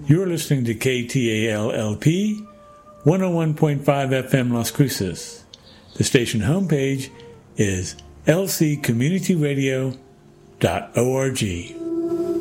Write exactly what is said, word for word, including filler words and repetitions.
You're listening to K T A L L P, one oh one point five F M Las Cruces. The station homepage is l c community radio dot org.